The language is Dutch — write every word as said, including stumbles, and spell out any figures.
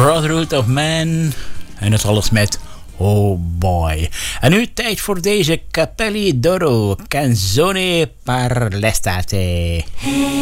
Brotherhood of Man. En het alles met Oh Boy. En nu tijd voor deze Capelli d'Oro. Canzone per l'estate.